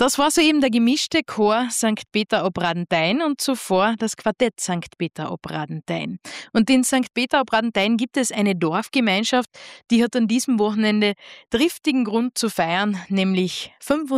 Das war soeben der gemischte Chor St. Peter ob Radenthein und zuvor das Quartett St. Peter ob Radenthein. Und in St. Peter ob Radenthein gibt es eine Dorfgemeinschaft, die hat an diesem Wochenende triftigen Grund zu feiern, nämlich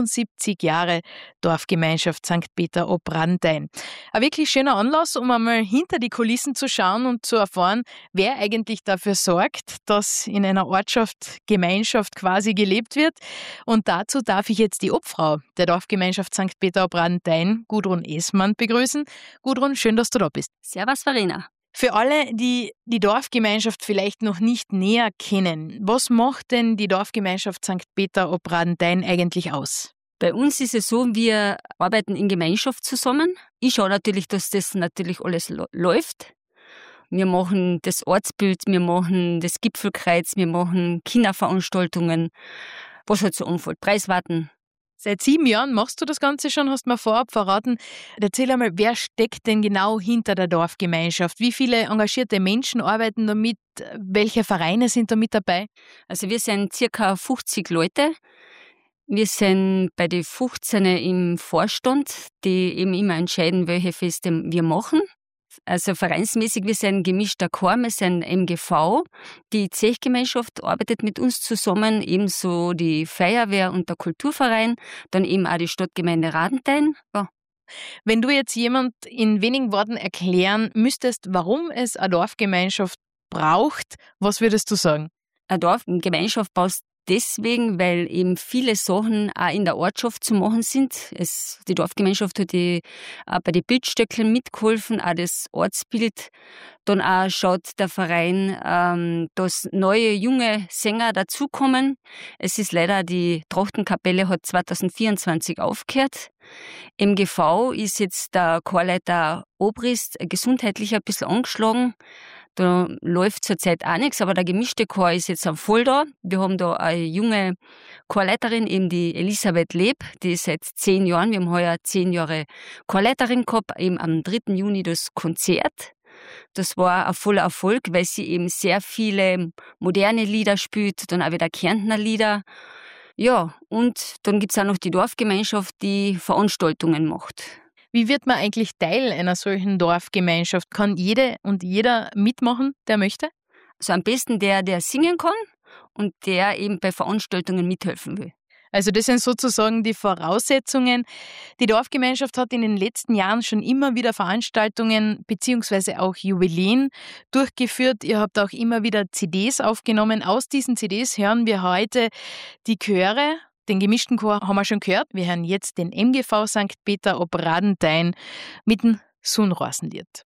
75 Jahre Dorfgemeinschaft St. Peter ob Radenthein. Ein wirklich schöner Anlass, um einmal hinter die Kulissen zu schauen und zu erfahren, wer eigentlich dafür sorgt, dass in einer Ortschaft Gemeinschaft quasi gelebt wird. Und dazu darf ich jetzt die Obfrau der Dorfgemeinschaft St. Peter ob Radenthein, Gudrun Esmann, begrüßen. Gudrun, schön, dass du da bist. Servus, Verena. Für alle, die die Dorfgemeinschaft vielleicht noch nicht näher kennen, was macht denn die Dorfgemeinschaft St. Peter ob Radenthein eigentlich aus? Bei uns ist es so, wir arbeiten in Gemeinschaft zusammen. Ich schaue natürlich, dass das natürlich alles läuft. Wir machen das Ortsbild, wir machen das Gipfelkreuz, wir machen Kinderveranstaltungen, was halt so anfällt, Preiswarten. Seit 7 Jahren machst du das Ganze schon, hast mir vorab verraten. Erzähl einmal, wer steckt denn genau hinter der Dorfgemeinschaft? Wie viele engagierte Menschen arbeiten damit? Welche Vereine sind da mit dabei? Also wir sind ca. 50 Leute. Wir sind bei den 15 im Vorstand, die eben immer entscheiden, welche Feste wir machen. Also vereinsmäßig, wir sind ein gemischter Chor, wir sind MGV. Die Zechgemeinschaft arbeitet mit uns zusammen, ebenso die Feuerwehr und der Kulturverein, dann eben auch die Stadtgemeinde Radenthein. Ja. Wenn du jetzt jemand in wenigen Worten erklären müsstest, warum es eine Dorfgemeinschaft braucht, was würdest du sagen? Eine Dorfgemeinschaft brauchst deswegen, weil eben viele Sachen auch in der Ortschaft zu machen sind. Die Dorfgemeinschaft hat auch bei den Bildstöckeln mitgeholfen, auch das Ortsbild. Dann auch schaut der Verein, dass neue, junge Sänger dazukommen. Es ist leider, die Trachtenkapelle hat 2024 aufgehört. MGV ist jetzt der Chorleiter Obrist gesundheitlich ein bisschen angeschlagen. Da läuft zurzeit auch nichts, aber der gemischte Chor ist jetzt voll da. Wir haben da eine junge Chorleiterin, eben die Elisabeth Leb, die ist seit 10 Jahren, wir haben heuer 10 Jahre Chorleiterin gehabt, eben am 3. Juni das Konzert. Das war ein voller Erfolg, weil sie eben sehr viele moderne Lieder spielt, dann auch wieder Kärntner Lieder. Ja, und dann gibt's auch noch die Dorfgemeinschaft, die Veranstaltungen macht. Wie wird man eigentlich Teil einer solchen Dorfgemeinschaft? Kann jede und jeder mitmachen, der möchte? Also am besten der singen kann und der eben bei Veranstaltungen mithelfen will. Also das sind sozusagen die Voraussetzungen. Die Dorfgemeinschaft hat in den letzten Jahren schon immer wieder Veranstaltungen bzw. auch Jubiläen durchgeführt. Ihr habt auch immer wieder CDs aufgenommen. Aus diesen CDs hören wir heute die Chöre. Den gemischten Chor haben wir schon gehört. Wir hören jetzt den MGV St. Peter ob Radenthein mit dem Sunrasenlied.